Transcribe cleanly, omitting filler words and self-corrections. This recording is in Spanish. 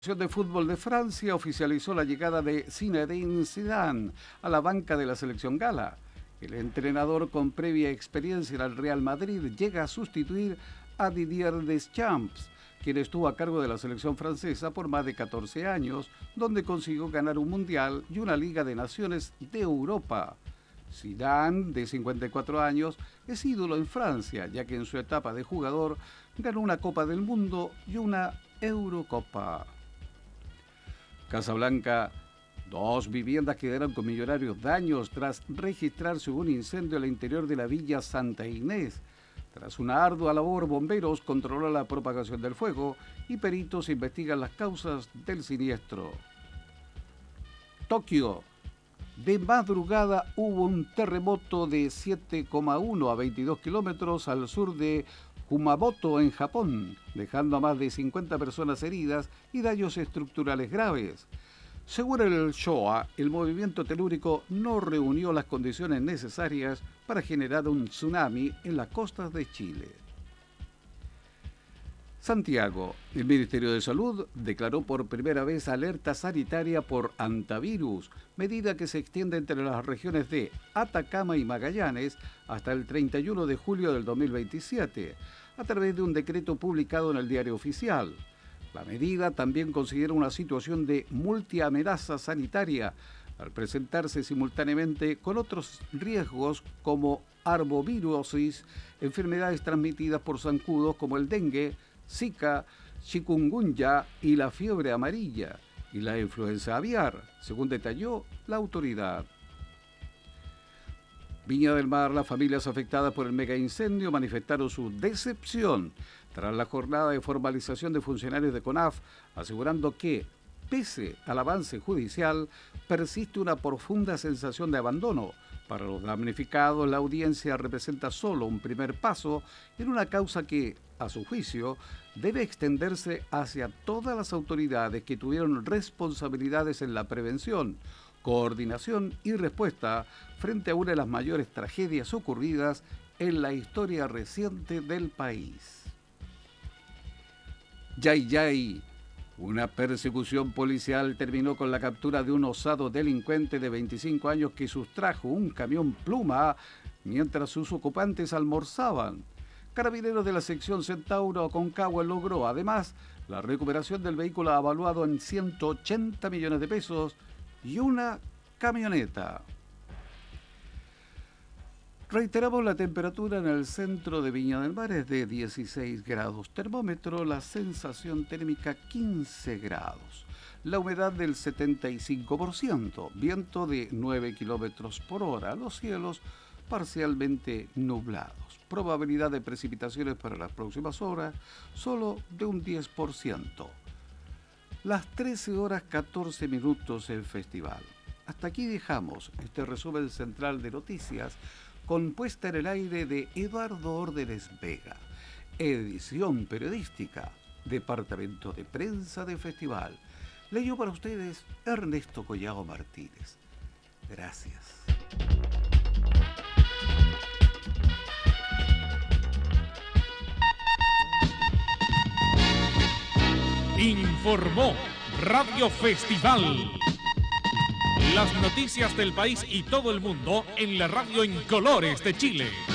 La Selección de fútbol de Francia oficializó la llegada de Zinedine Zidane a la banca de la selección gala. El entrenador con previa experiencia en el Real Madrid llega a sustituir a Didier Deschamps, quien estuvo a cargo de la selección francesa por más de 14 años, donde consiguió ganar un Mundial y una Liga de Naciones de Europa. Zidane, de 54 años, es ídolo en Francia, ya que en su etapa de jugador ganó una Copa del Mundo y una Eurocopa. Casablanca, 2 viviendas quedaron con millonarios daños tras registrarse un incendio al interior de la Villa Santa Inés. Tras una ardua labor, bomberos controlaron la propagación del fuego y peritos investigan las causas del siniestro. Tokio. De madrugada hubo un terremoto de 7,1 a 22 kilómetros al sur de Kumamoto, en Japón, dejando a más de 50 personas heridas y daños estructurales graves. Según el Showa, el movimiento telúrico no reunió las condiciones necesarias para generar un tsunami en las costas de Chile. Santiago. El Ministerio de Salud declaró por primera vez alerta sanitaria por hantavirus, medida que se extiende entre las regiones de Atacama y Magallanes hasta el 31 de julio del 2027, a través de un decreto publicado en el Diario Oficial. La medida también considera una situación de multiamenaza sanitaria, al presentarse simultáneamente con otros riesgos como arbovirosis, enfermedades transmitidas por zancudos como el dengue, Zika, chikungunya y la fiebre amarilla, y la influenza aviar, según detalló la autoridad. Viña del Mar. Las familias afectadas por el megaincendio manifestaron su decepción tras la jornada de formalización de funcionarios de CONAF, asegurando que, pese al avance judicial, persiste una profunda sensación de abandono. Para los damnificados, la audiencia representa solo un primer paso en una causa que, a su juicio, debe extenderse hacia todas las autoridades que tuvieron responsabilidades en la prevención, coordinación y respuesta frente a una de las mayores tragedias ocurridas en la historia reciente del país. Yay. Una persecución policial terminó con la captura de un osado delincuente de 25 años que sustrajo un camión Pluma mientras sus ocupantes almorzaban. Carabineros de la sección Centauro Aconcagua logró, además, la recuperación del vehículo avaluado en 180 millones de pesos y una camioneta. Reiteramos, la temperatura en el centro de Viña del Mar es de 16 grados. Termómetro, la sensación térmica 15 grados. La humedad del 75%. Viento de 9 kilómetros por hora. Los cielos parcialmente nublados. Probabilidad de precipitaciones para las próximas horas solo de un 10%. Las 13 horas 14 minutos en festival. Hasta aquí dejamos este resumen central de noticias con puesta en el aire de Eduardo Órdenes Vega. Edición periodística, Departamento de Prensa de Festival. Leyó para ustedes Ernesto Collado Martínez. Gracias. Informó Radio Festival. Las noticias del país y todo el mundo en la radio en colores de Chile.